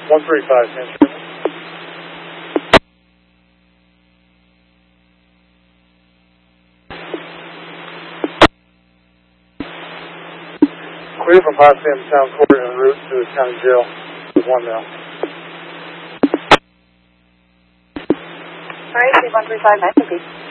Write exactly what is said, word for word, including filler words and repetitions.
one three five, Hampshire. Clear from Potsdam Town Court en route to the county jail with one male. All right, one three five, nine fifty.